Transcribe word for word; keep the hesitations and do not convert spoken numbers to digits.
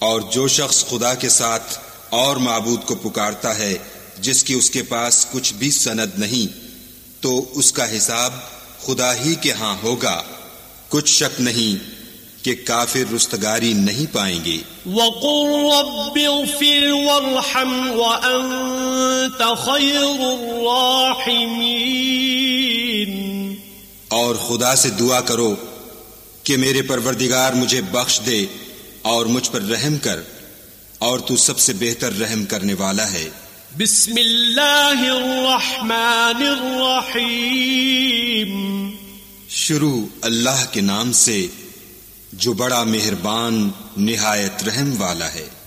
और जो शख्स खुदा के साथ और माबूद को पुकारता है जिसकी उसके पास कुछ भी सनद नहीं, तो उसका हिसाब खुदा ही के हां होगा। कुछ शक नहीं कि काफिर रुस्तगारी नहीं पाएंगे। वक़ुल रब्बिग़फिर वरहम व अंत खैरुर राहिमीन। और खुदा से दुआ करो कि मेरे परवरदिगार मुझे बख्श दे और मुझ पर रहम कर, और तू सबसे बेहतर रहम करने वाला है। बिस्मिल्लाहिर रहमानिर रहीम। शुरू अल्लाह के नाम से जो बड़ा मेहरबान निहायत रहम वाला है।